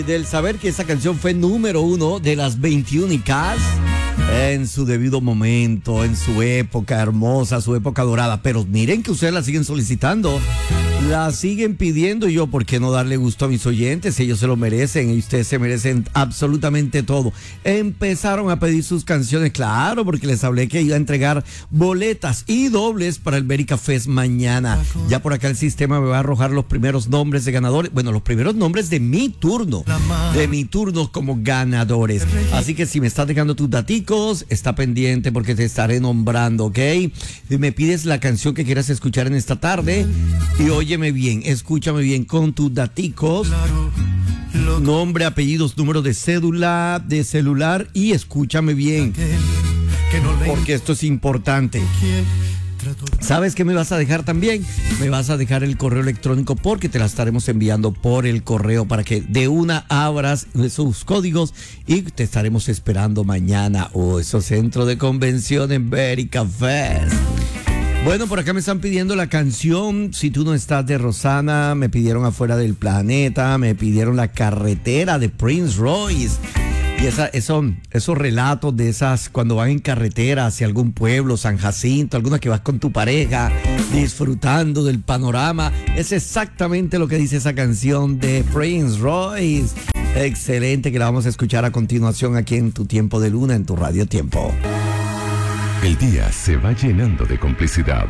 Y del saber que esa canción fue número 1 de las 21 en su debido momento, en su época hermosa, su época dorada. Pero miren que ustedes la siguen solicitando, la siguen pidiendo. Y yo, ¿por qué no darle gusto a mis oyentes? Ellos se lo merecen y ustedes se merecen absolutamente todo. Empezaron a pedir sus canciones, claro, porque les hablé que iba a entregar boletas y dobles para el Bérica Fest mañana. Ya por acá el sistema me va a arrojar los primeros nombres de ganadores. Bueno, los primeros nombres de mi turno como ganadores. Así que si me estás dejando tus daticos, está pendiente porque te estaré nombrando, ¿ok? Y me pides la canción que quieras escuchar en esta tarde y óyeme bien, escúchame bien con tus daticos. Nombre, apellidos, número de cédula, de celular y escúchame bien, porque esto es importante. ¿Sabes qué me vas a dejar también? Me vas a dejar el correo electrónico porque te la estaremos enviando por el correo para que de una abras esos códigos y te estaremos esperando mañana. Esos centros de convención en Bérica Fest. Bueno, por acá me están pidiendo la canción Si tú no estás de Rosana, me pidieron Afuera del planeta, me pidieron La carretera de Prince Royce. Y esos relatos de esas cuando van en carretera hacia algún pueblo, San Jacinto, alguna que vas con tu pareja, disfrutando del panorama. Es exactamente lo que dice esa canción de Prince Royce. Excelente, que la vamos a escuchar a continuación aquí en Tu Tiempo de Luna, en tu Radio Tiempo. El día se va llenando de complicidad.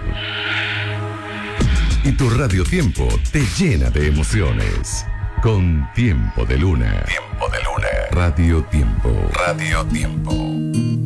Y tu Radio Tiempo te llena de emociones. Con Tiempo de Luna. Tiempo de Luna. Radio Tiempo. Radio Tiempo.